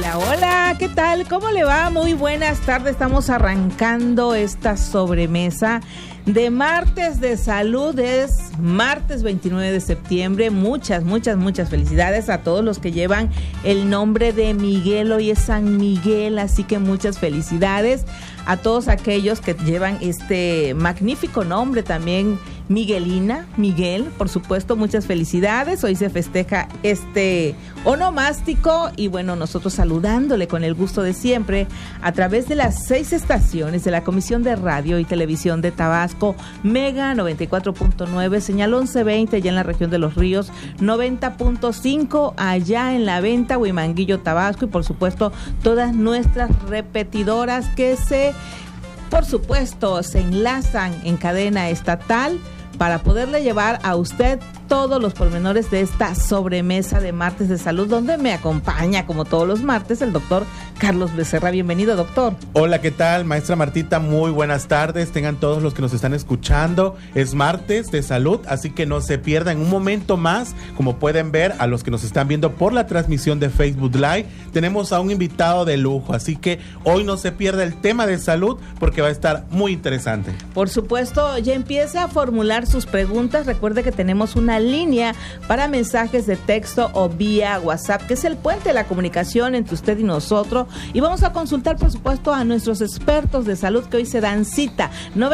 Hola, hola, ¿qué tal? ¿Cómo le va? Muy buenas tardes, estamos arrancando esta sobremesa de martes de salud, es martes 29 de septiembre, muchas felicidades a todos los que llevan el nombre de Miguel, hoy es San Miguel, así que muchas felicidades a todos aquellos que llevan este magnífico nombre también, Miguelina, Miguel, por supuesto, muchas felicidades. Hoy se festeja este onomástico y bueno, nosotros saludándole con el gusto de siempre a través de las 6 estaciones de la Comisión de Radio y Televisión de Tabasco, Mega 94.9, señal 1120 allá en la región de Los Ríos, 90.5 allá en La Venta, Huimanguillo, Tabasco, y por supuesto todas nuestras repetidoras que por supuesto se enlazan en cadena estatal para poderle llevar a usted todos los pormenores de esta sobremesa de martes de salud, donde me acompaña, como todos los martes, el doctor Carlos Becerra. Bienvenido, doctor. Hola, ¿qué tal, maestra Martita? Muy buenas tardes, tengan todos los que nos están escuchando. Es martes de salud, así que no se pierdan un momento más. Como pueden ver, a los que nos están viendo por la transmisión de Facebook Live, tenemos a un invitado de lujo, así que hoy no se pierda el tema de salud porque va a estar muy interesante. Por supuesto, ya empieza a formular sus preguntas. Recuerde que tenemos una línea para mensajes de texto o vía WhatsApp, que es el puente de la comunicación entre usted y nosotros, y vamos a consultar por supuesto a nuestros expertos de salud que hoy se dan cita.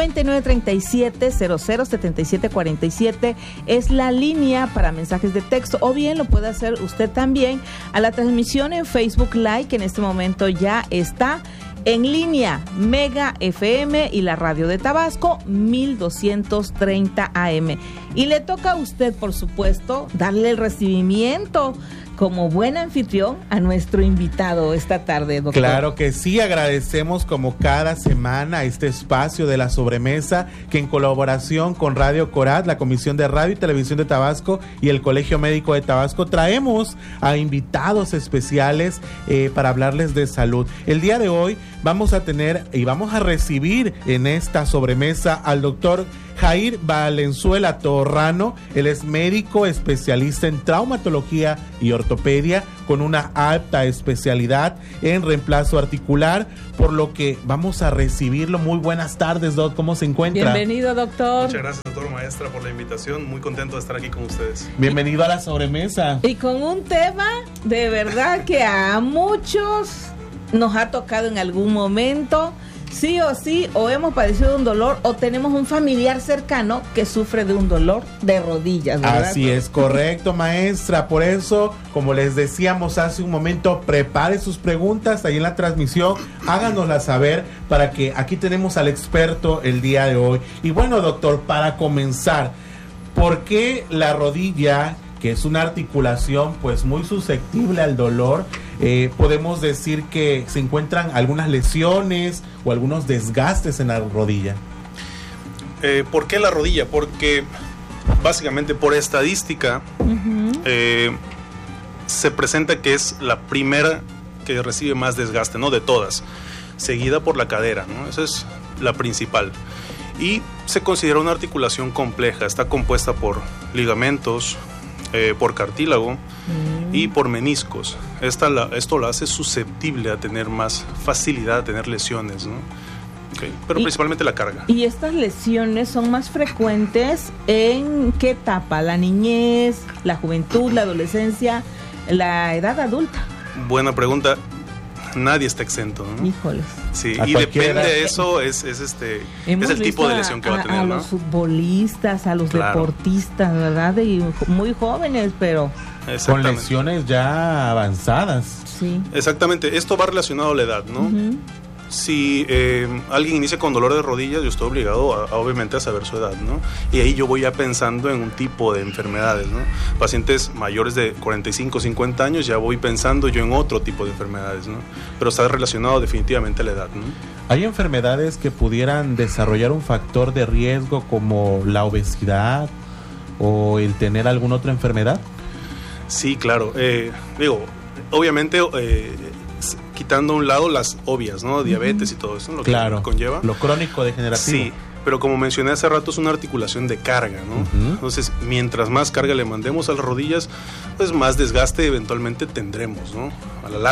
9937-007747 es la línea para mensajes de texto, o bien lo puede hacer usted también a la transmisión en Facebook Live, que en este momento ya está en línea, Mega FM y la radio de Tabasco, 1230 AM. Y le toca a usted, por supuesto, darle el recibimiento como buen anfitrión a nuestro invitado esta tarde, doctor. Claro que sí, agradecemos como cada semana este espacio de la sobremesa que en colaboración con Radio Corat, la Comisión de Radio y Televisión de Tabasco y el Colegio Médico de Tabasco traemos a invitados especiales para hablarles de salud. El día de hoy vamos a tener y vamos a recibir en esta sobremesa al doctor Jair Valenzuela Torrano. Él es médico especialista en traumatología y ortopedia con una alta especialidad en reemplazo articular, por lo que vamos a recibirlo. Muy buenas tardes, Doc, ¿cómo se encuentra? Bienvenido, doctor. Muchas gracias, doctor, maestra, por la invitación. Muy contento de estar aquí con ustedes. Bienvenido a la sobremesa. Y con un tema de verdad que a muchos nos ha tocado en algún momento. Sí o sí, o hemos padecido de un dolor o tenemos un familiar cercano que sufre de un dolor de rodillas, ¿verdad? Así es, correcto, maestra. Por eso, como les decíamos hace un momento, prepare sus preguntas ahí en la transmisión, háganoslas saber, para que aquí tenemos al experto el día de hoy. Y bueno, doctor, para comenzar, ¿por qué la rodilla, que es una articulación pues muy susceptible al dolor, podemos decir que se encuentran algunas lesiones o algunos desgastes en la rodilla? ¿Por qué la rodilla? Porque básicamente por estadística se presenta que es la primera que recibe más desgaste, ¿no? De todas, seguida por la cadera, ¿no? Esa es la principal. Y se considera una articulación compleja, está compuesta por ligamentos, por cartílago y por meniscos. Esto la hace susceptible a tener más facilidad a tener lesiones, ¿no? Pero principalmente la carga. ¿Y estas lesiones son más frecuentes en qué etapa? ¿La niñez, la juventud, la adolescencia, la edad adulta? Buena pregunta. Nadie está exento, ¿no? Híjoles. Sí, y depende de eso, es el tipo de lesión que va a tener, a ¿no? los futbolistas, a los deportistas, ¿verdad? Y muy jóvenes, pero con lesiones ya avanzadas. Sí. Exactamente. Esto va relacionado a la edad, ¿no? Si alguien inicia con dolor de rodillas, yo estoy obligado obviamente a saber su edad, ¿no? Y ahí yo voy ya pensando en un tipo de enfermedades, ¿no? Pacientes mayores de 45, 50 años, ya voy pensando yo en otro tipo de enfermedades, ¿no? Pero está relacionado definitivamente a la edad, ¿no? ¿Hay enfermedades que pudieran desarrollar un factor de riesgo como la obesidad o el tener alguna otra enfermedad? Sí, claro. Obviamente quitando a un lado las obvias, ¿no? Diabetes y todo eso, lo que conlleva. Lo crónico degenerativo. Sí, pero como mencioné hace rato, es una articulación de carga, ¿no? Entonces, mientras más carga le mandemos a las rodillas, pues más desgaste eventualmente tendremos, ¿no? A la larga.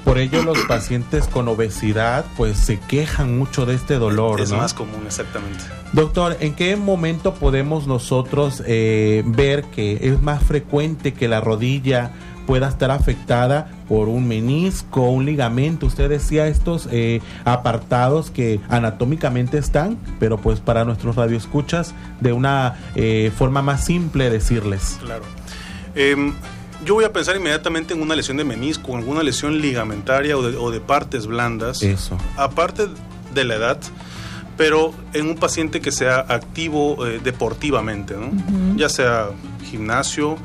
Por ello los pacientes con obesidad pues se quejan mucho de este dolor, Es ¿no? más común, exactamente. Doctor, ¿en qué momento podemos nosotros ver que es más frecuente que la rodilla pueda estar afectada por un menisco, un ligamento? Usted decía estos apartados que anatómicamente están, pero pues para nuestros radioescuchas de una forma más simple decirles. Claro. Yo voy a pensar inmediatamente en una lesión de menisco, en alguna lesión ligamentaria o de partes blandas. Eso. Aparte de la edad, pero en un paciente que sea activo deportivamente, ¿no? Uh-huh. Ya sea gimnasio,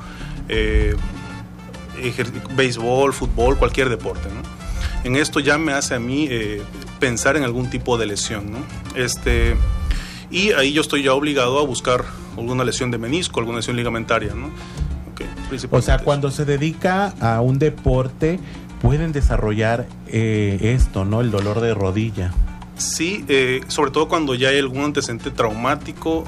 béisbol, fútbol, cualquier deporte, ¿no? En esto ya me hace a mí pensar en algún tipo de lesión, ¿no? Y ahí yo estoy ya obligado a buscar alguna lesión de menisco, alguna lesión ligamentaria, ¿no? O sea, cuando se dedica a un deporte pueden desarrollar esto, ¿no? El dolor de rodilla. Sí, sobre todo cuando ya hay algún antecedente traumático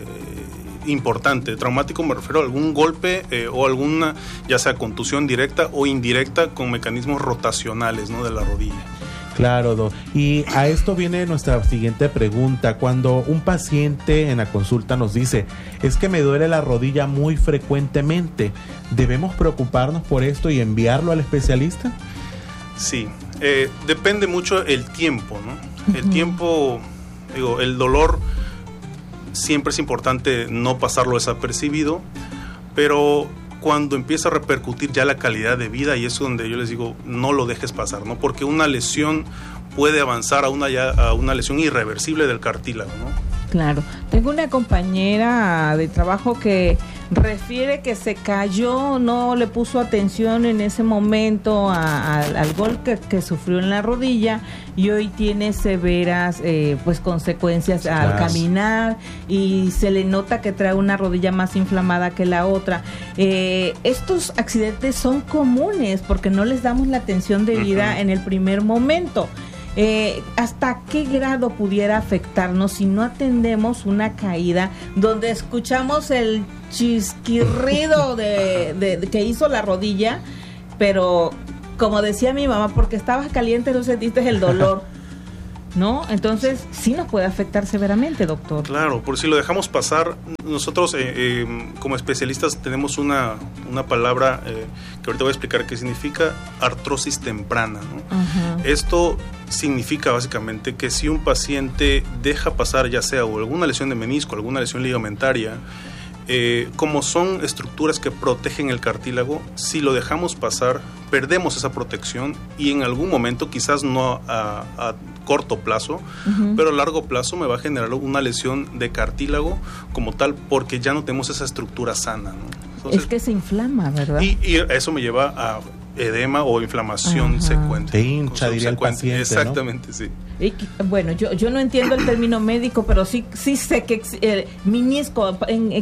importante. Traumático me refiero a algún golpe o alguna, ya sea contusión directa o indirecta con mecanismos rotacionales, ¿no? De la rodilla. Claro, y a esto viene nuestra siguiente pregunta. Cuando un paciente en la consulta nos dice, es que me duele la rodilla muy frecuentemente, ¿debemos preocuparnos por esto y enviarlo al especialista? Sí, depende mucho el tiempo, ¿no? El tiempo, el dolor siempre es importante no pasarlo desapercibido, pero cuando empieza a repercutir ya la calidad de vida, y es donde yo les digo, no lo dejes pasar, ¿no? Porque una lesión puede avanzar a una lesión irreversible del cartílago, ¿no? Claro. Tengo una compañera de trabajo que refiere que se cayó, no le puso atención en ese momento al golpe que sufrió en la rodilla, y hoy tiene severas pues consecuencias al caminar, y se le nota que trae una rodilla más inflamada que la otra. Estos accidentes son comunes porque no les damos la atención debida en el primer momento. ¿Hasta qué grado pudiera afectarnos si no atendemos una caída donde escuchamos el chisquirrido de que hizo la rodilla, pero como decía mi mamá, porque estabas caliente no sentiste el dolor, ¿no? Entonces sí nos puede afectar severamente, doctor. Claro, por si lo dejamos pasar, nosotros como especialistas tenemos una palabra que ahorita voy a explicar qué significa: artrosis temprana, ¿no? Uh-huh. Esto significa básicamente que si un paciente deja pasar ya sea o alguna lesión de menisco, alguna lesión ligamentaria, como son estructuras que protegen el cartílago, si lo dejamos pasar, perdemos esa protección, y en algún momento, quizás no a corto plazo, pero a largo plazo me va a generar una lesión de cartílago como tal, porque ya no tenemos esa estructura sana, ¿no? Entonces, es que se inflama, ¿verdad? Y eso me lleva a edema o inflamación secuente. Se hincha, diría el paciente, exactamente, ¿no? Sí. Y, bueno, yo no entiendo el término médico, pero sí sé que menisco,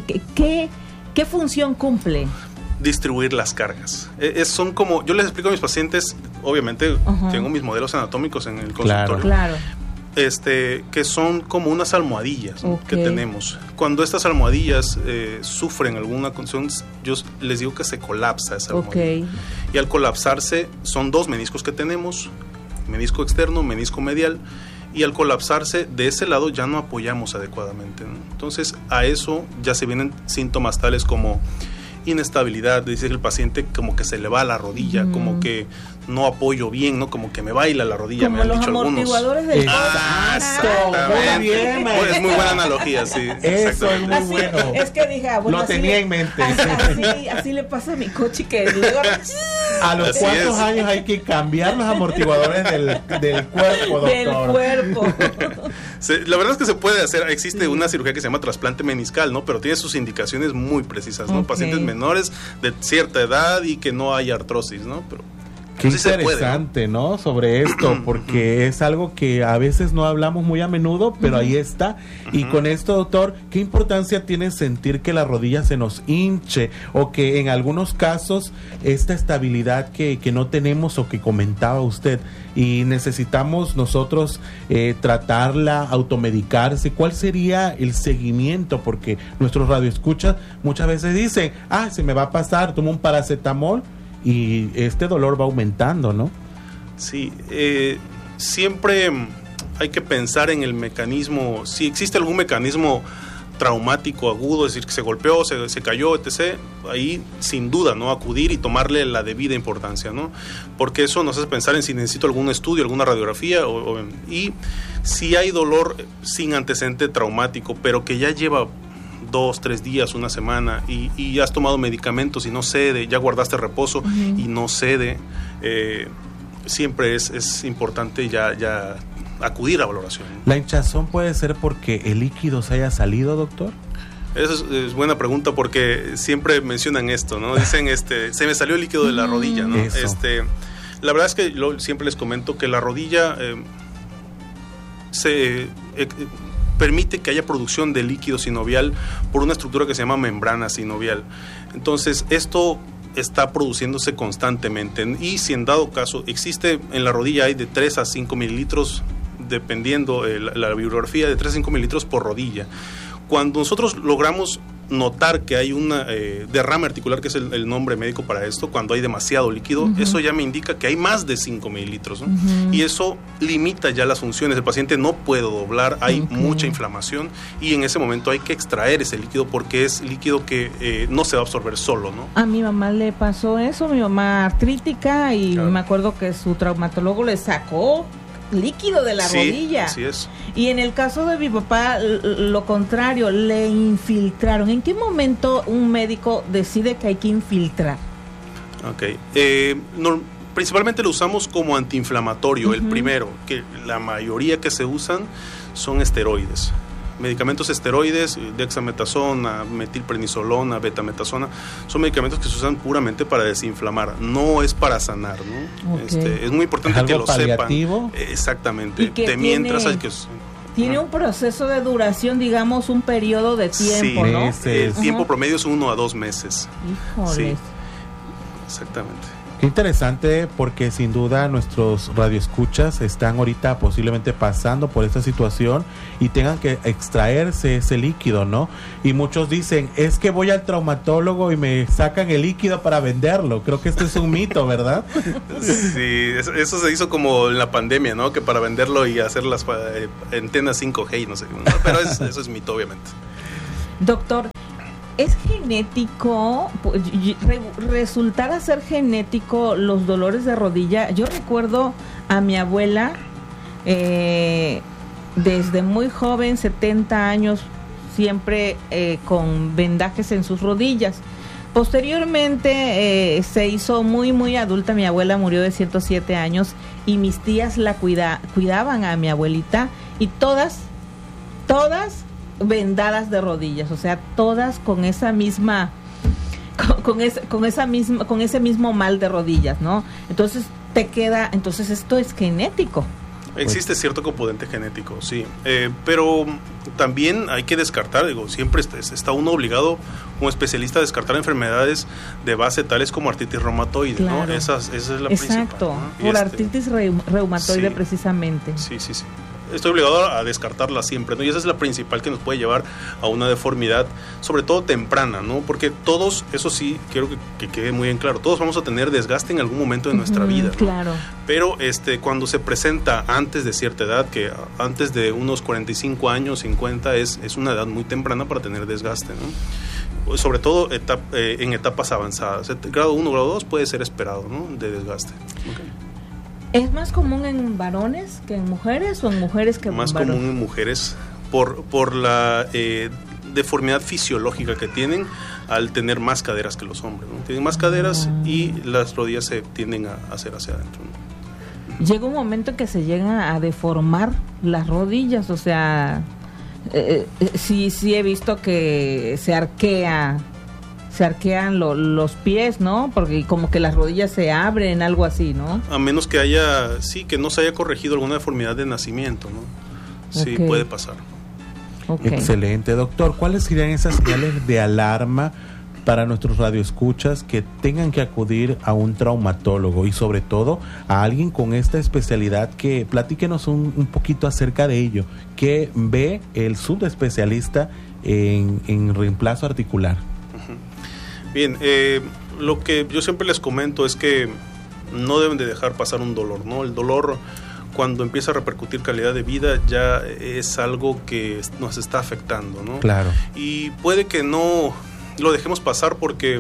¿qué función cumple? Distribuir las cargas. Son como, yo les explico a mis pacientes, obviamente tengo mis modelos anatómicos en el consultorio. Claro. Que son como unas almohadillas, ¿no? Que tenemos. Cuando estas almohadillas sufren alguna condición, yo les digo que se colapsa esa almohadilla. Y al colapsarse, son dos meniscos que tenemos, menisco externo, menisco medial, y al colapsarse de ese lado ya no apoyamos adecuadamente, ¿no? Entonces a eso ya se vienen síntomas tales como inestabilidad, dice el paciente como que se le va la rodilla, como que no apoyo bien, ¿no? Como que me baila la rodilla, como me han los dicho algunos. amortiguadores del exactamente. Muy bien, es muy buena analogía, sí. Eso es muy bueno. Es que dije, bueno, lo tenía en mente. Así le pasa a mi coche, que luego a los cuantos años hay que cambiar los amortiguadores del cuerpo, doctor. Del cuerpo. La verdad es que se puede hacer, existe una cirugía que se llama trasplante meniscal, ¿no? Pero tiene sus indicaciones muy precisas, ¿no? Pacientes menores de cierta edad y que no hay artrosis, ¿no? Pero qué interesante, ¿no? Sobre esto, porque es algo que a veces no hablamos muy a menudo, pero ahí está. Y con esto, doctor, ¿qué importancia tiene sentir que la rodilla se nos hinche, o que en algunos casos esta estabilidad que no tenemos, o que comentaba usted, y necesitamos nosotros tratarla, automedicarse? ¿Cuál sería el seguimiento? Porque nuestros radioescuchas muchas veces dicen, se me va a pasar, tomo un paracetamol y este dolor va aumentando, ¿no? Sí, siempre hay que pensar en el mecanismo, si existe algún mecanismo traumático agudo, es decir, que se golpeó, se cayó, etc., ahí sin duda, ¿no?, acudir y tomarle la debida importancia, ¿no?, porque eso nos hace pensar en si necesito algún estudio, alguna radiografía, y si hay dolor sin antecedente traumático, pero que ya lleva 2, 3 días, una semana, y has tomado medicamentos y no cede, ya guardaste reposo y no cede, siempre es importante ya acudir a valoración. ¿La hinchazón puede ser porque el líquido se haya salido, doctor? Esa es buena pregunta, porque siempre mencionan esto, ¿no? Dicen, se me salió el líquido de la rodilla, ¿no? La verdad es que yo siempre les comento que la rodilla permite que haya producción de líquido sinovial por una estructura que se llama membrana sinovial. Entonces, esto está produciéndose constantemente, y si en dado caso existe en la rodilla, hay de 3 a 5 mililitros, dependiendo la bibliografía, de 3 a 5 mililitros por rodilla. Cuando nosotros logramos notar que hay una derrame articular, que es el nombre médico para esto, cuando hay demasiado líquido, eso ya me indica que hay más de 5 mililitros, ¿no? Y eso limita ya las funciones. El paciente no puede doblar, hay mucha inflamación, y en ese momento hay que extraer ese líquido, porque es líquido que no se va a absorber solo, ¿no? A mi mamá le pasó eso, mi mamá artrítica, y me acuerdo que su traumatólogo le sacó líquido de la rodilla. Así es. Y en el caso de mi papá, lo contrario, le infiltraron. ¿En qué momento un médico decide que hay que infiltrar? Ok. Principalmente lo usamos como antiinflamatorio, el primero, que la mayoría que se usan son esteroides. Medicamentos esteroides, dexametasona, metilprednisolona, betametasona, son medicamentos que se usan puramente para desinflamar, no es para sanar, ¿no? Es muy importante que lo paliativo sepan. Exactamente. Tiene un proceso de duración, digamos, un periodo de tiempo, ¿no? El tiempo promedio es 1 a 2 meses. Híjole. Sí, exactamente. Qué interesante, porque sin duda nuestros radioescuchas están ahorita posiblemente pasando por esta situación y tengan que extraerse ese líquido, ¿no? Y muchos dicen, es que voy al traumatólogo y me sacan el líquido para venderlo. Creo que esto es un mito, ¿verdad? Sí, eso se hizo como en la pandemia, ¿no? Que para venderlo y hacer las antenas 5G y no sé, ¿no? Pero eso es mito, obviamente. Doctor, ¿es genético? ¿Resultará ser genético los dolores de rodilla? Yo recuerdo a mi abuela, desde muy joven, 70 años, siempre con vendajes en sus rodillas. Posteriormente se hizo muy, muy adulta. Mi abuela murió de 107 años y mis tías la cuidaban a mi abuelita, y todas vendadas de rodillas, o sea, todas con esa misma con ese mismo mal de rodillas, ¿no? Entonces esto es genético. Existe cierto componente genético, sí, pero también hay que descartar, siempre está uno obligado como especialista a descartar enfermedades de base tales como artritis reumatoide, claro, ¿no? Esa es la principal. Exacto, ¿no? Por artritis reumatoide, sí, precisamente. Sí. Estoy obligado a descartarla siempre, ¿no? Y esa es la principal que nos puede llevar a una deformidad, sobre todo temprana, ¿no? Porque todos, eso sí, quiero que quede muy en claro, todos vamos a tener desgaste en algún momento de nuestra vida, ¿no? Claro. Pero cuando se presenta antes de cierta edad, que antes de unos 45 años, 50, es una edad muy temprana para tener desgaste, ¿no? Sobre todo en etapas avanzadas. Grado 1, grado 2 puede ser esperado, ¿no? De desgaste. Okay. ¿Es más común en varones que en mujeres, o en mujeres que en varones? Más común en mujeres por la deformidad fisiológica que tienen al tener más caderas que los hombres, ¿no? Tienen más caderas y las rodillas se tienden a hacer hacia adentro, ¿no? Llega un momento en que se llegan a deformar las rodillas, o sea, sí he visto que se arquean los pies, ¿no? Porque como que las rodillas se abren, algo así, ¿no? A menos que que no se haya corregido alguna deformidad de nacimiento, ¿no? Sí, puede pasar. Okay. Excelente, doctor. ¿Cuáles serían esas señales de alarma para nuestros radioescuchas que tengan que acudir a un traumatólogo y sobre todo a alguien con esta especialidad? Que platíquenos un poquito acerca de ello. ¿Qué ve el subespecialista en reemplazo articular? Bien, lo que yo siempre les comento es que no deben de dejar pasar un dolor, ¿no? El dolor, cuando empieza a repercutir calidad de vida, ya es algo que nos está afectando, ¿no? Claro. Y puede que no lo dejemos pasar porque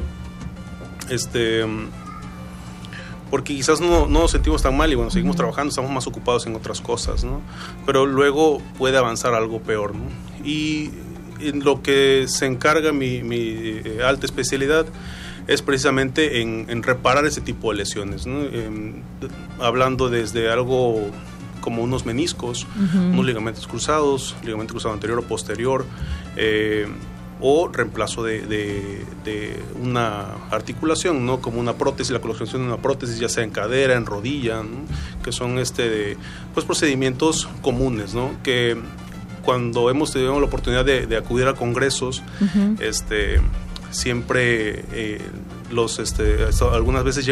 quizás no nos sentimos tan mal y bueno, seguimos trabajando, estamos más ocupados en otras cosas, ¿no? Pero luego puede avanzar algo peor, ¿no? Y en lo que se encarga mi alta especialidad es precisamente en reparar ese tipo de lesiones, ¿no? Hablando desde algo como unos meniscos, unos ligamentos cruzados, ligamento cruzado anterior o posterior, o reemplazo de una articulación, ¿no? Como una prótesis, la colocación de una prótesis, ya sea en cadera, en rodilla, ¿no? Que son pues procedimientos comunes, ¿no? Que cuando hemos tenido la oportunidad de acudir a congresos, siempre algunas veces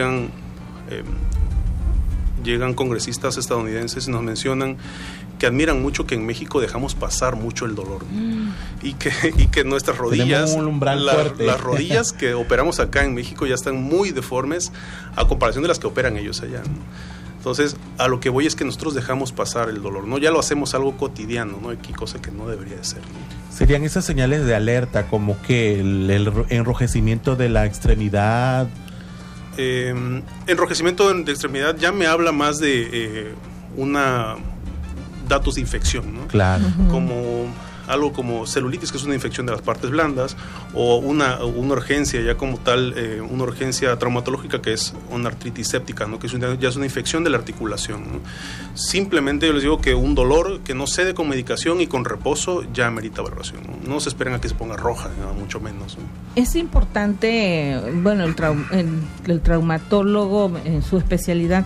llegan congresistas estadounidenses y nos mencionan que admiran mucho que en México dejamos pasar mucho el dolor, ¿no? y que nuestras rodillas, las rodillas que operamos acá en México ya están muy deformes a comparación de las que operan ellos allá, ¿no? Entonces, a lo que voy es que nosotros dejamos pasar el dolor, ¿no? Ya lo hacemos algo cotidiano, ¿no? Aquí, cosa que no debería de ser, ¿no? ¿Serían esas señales de alerta como que el enrojecimiento de la extremidad? Enrojecimiento de extremidad ya me habla más de datos de infección, ¿no? Claro. Como algo como celulitis, que es una infección de las partes blandas, o una urgencia ya como tal, una urgencia traumatológica que es una artritis séptica, ¿no? Que ya es una infección de la articulación, ¿no? Simplemente yo les digo que un dolor que no cede con medicación y con reposo ya merita valoración, ¿no? No se esperen a que se ponga roja, ¿no? Mucho menos, ¿no? Es importante, bueno, el traumatólogo en su especialidad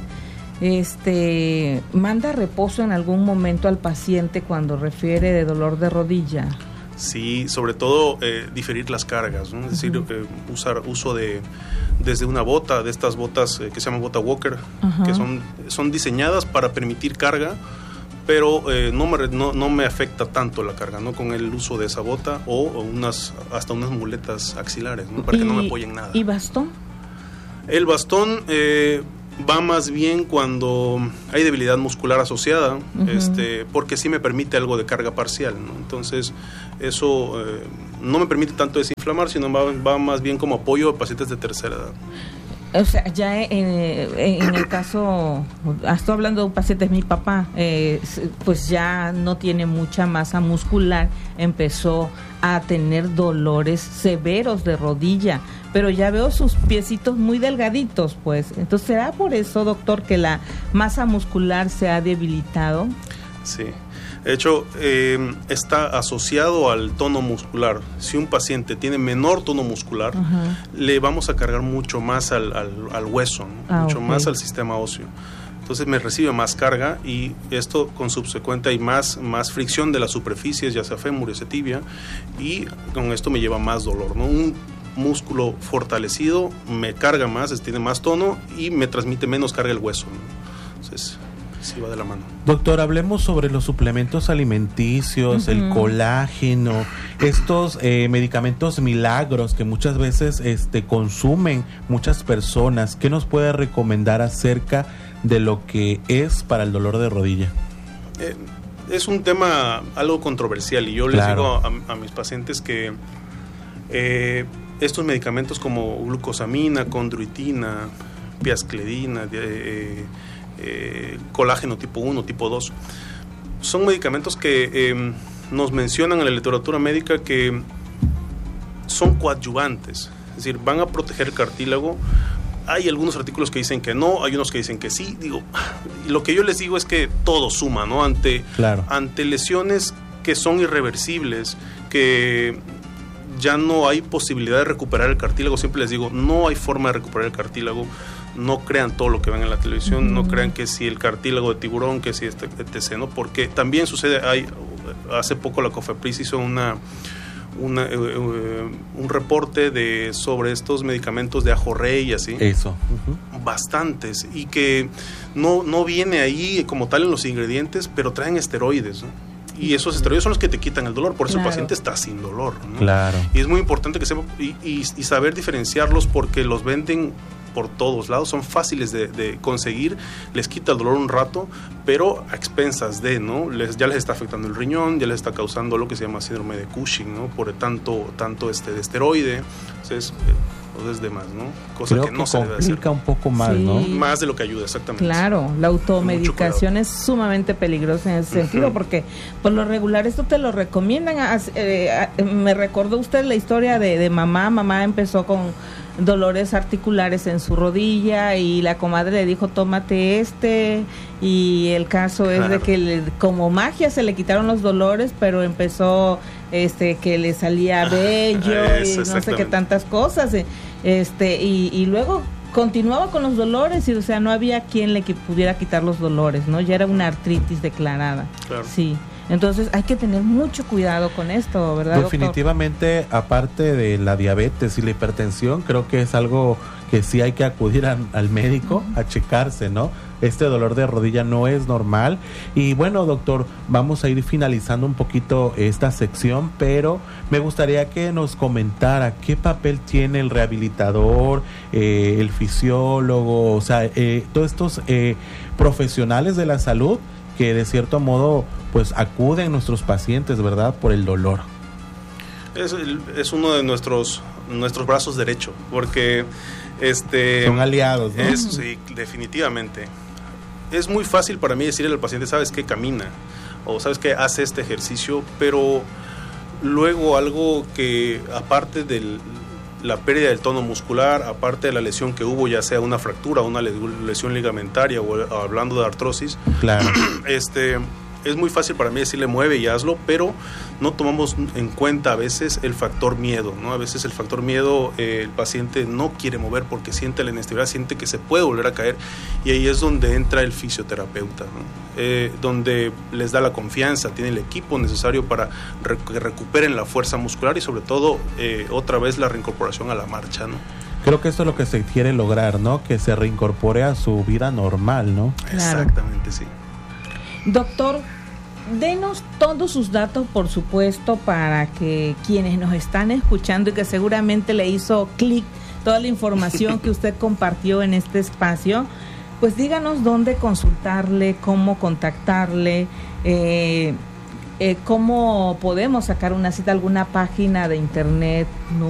manda reposo en algún momento al paciente cuando refiere de dolor de rodilla. Sí, sobre todo diferir las cargas, ¿no? Es decir, usar desde una bota, de estas botas que se llaman bota walker, que son diseñadas para permitir carga, pero no me afecta tanto la carga, ¿no? Con el uso de esa bota o hasta unas muletas axilares, ¿no? Para que no me apoyen nada. ¿Y bastón? El bastón va más bien cuando hay debilidad muscular asociada, porque sí me permite algo de carga parcial, ¿no? Entonces eso no me permite tanto desinflamar, sino va más bien como apoyo a pacientes de tercera edad. O sea, ya en el caso, estoy hablando de un paciente, es mi papá, pues ya no tiene mucha masa muscular, empezó a tener dolores severos de rodilla, pero ya veo sus piecitos muy delgaditos, pues. Entonces, ¿será por eso, doctor, que la masa muscular se ha debilitado? Sí. De hecho, está asociado al tono muscular. Si un paciente tiene menor tono muscular, le vamos a cargar mucho más al hueso, ¿no? Mucho más al sistema óseo. Entonces me recibe más carga y esto con subsecuente hay más fricción de las superficies, ya sea fémur, ya sea tibia, y con esto me lleva más dolor, ¿no? Un músculo fortalecido me carga más, tiene más tono y me transmite menos carga el hueso, ¿no? Entonces sí va de la mano. Doctor, hablemos sobre los suplementos alimenticios, el colágeno, estos medicamentos milagros que muchas veces consumen muchas personas. ¿Qué nos puede recomendar acerca de lo que es para el dolor de rodilla? Es un tema algo controversial y yo les digo a mis pacientes que estos medicamentos como glucosamina, condroitina, piascledina, colágeno tipo 1, tipo 2, son medicamentos que nos mencionan en la literatura médica que son coadyuvantes, es decir, van a proteger el cartílago. Hay algunos artículos que dicen que no, hay unos que dicen que sí. Lo que yo les digo es que todo suma, ¿no? Ante lesiones que son irreversibles, que ya no hay posibilidad de recuperar el cartílago, siempre les digo, no hay forma de recuperar el cartílago. No crean todo lo que ven en la televisión, no crean que si el cartílago de tiburón, que si etc., ¿no? Porque también sucede, hace poco la COFEPRIS hizo un reporte sobre estos medicamentos de ajorrey y así. Eso. Bastantes, y que no viene ahí como tal en los ingredientes, pero traen esteroides, ¿no? Y esos esteroides son los que te quitan el dolor, por eso el paciente está sin dolor, ¿no? Claro. Y es muy importante que sepa y saber diferenciarlos, porque los venden por todos lados, son fáciles de conseguir, les quita el dolor un rato, pero a expensas de, ¿no? Ya les está afectando el riñón, ya les está causando lo que se llama síndrome de Cushing, ¿no? Por tanto de esteroide, entonces es de más, ¿no? Cosa Creo que no se debe hacer. Complica un poco más, Sí. ¿no? Más de lo que ayuda, exactamente. Claro, la automedicación es sumamente peligrosa en ese sentido, porque por lo regular esto te lo recomiendan. Me recordó usted la historia de mamá. Mamá empezó con dolores articulares en su rodilla y la comadre le dijo, tómate y el caso es de que como magia se le quitaron los dolores, pero empezó que le salía vello y no sé qué tantas cosas, y luego continuaba con los dolores y o sea no había quien le pudiera quitar los dolores, ¿no? Ya era una artritis declarada. Claro. Sí. Entonces hay que tener mucho cuidado con esto, ¿verdad, Definitivamente, doctor? Aparte de la diabetes y la hipertensión, creo que es algo que sí hay que acudir al médico a checarse, ¿no? Este dolor de rodilla no es normal. Y bueno, doctor, vamos a ir finalizando un poquito esta sección, pero me gustaría que nos comentara qué papel tiene el rehabilitador, el fisiólogo, o sea, todos estos profesionales de la salud que de cierto modo pues acuden nuestros pacientes, ¿verdad?, por el dolor. Es uno de nuestros brazos derecho, porque son aliados, ¿no? Sí, definitivamente. Es muy fácil para mí decirle al paciente, sabes que camina, o sabes que hace este ejercicio, pero luego algo que aparte de la pérdida del tono muscular, aparte de la lesión que hubo, ya sea una fractura, una lesión ligamentaria o hablando de artrosis, claro. Es muy fácil para mí decirle mueve y hazlo, pero no tomamos en cuenta a veces el factor miedo, ¿no? A veces el factor miedo, el paciente no quiere mover porque siente la inestabilidad, siente que se puede volver a caer, y ahí es donde entra el fisioterapeuta, ¿no? Donde les da la confianza, tiene el equipo necesario para que recuperen la fuerza muscular y sobre todo otra vez la reincorporación a la marcha, ¿no? Creo que esto es lo que se quiere lograr, ¿no? Que se reincorpore a su vida normal, ¿no? Claro. Exactamente, sí. Doctor, denos todos sus datos, por supuesto, para que quienes nos están escuchando y que seguramente le hizo clic toda la información que usted compartió en este espacio, pues díganos dónde consultarle, cómo contactarle, cómo podemos sacar una cita, alguna página de internet,